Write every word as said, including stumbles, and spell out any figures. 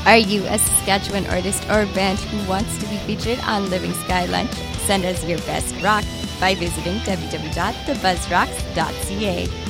Are you a Saskatchewan artist or band who wants to be featured on Living Sky Lunch? Send us your best rock by visiting w w w dot the buzz rocks dot c a.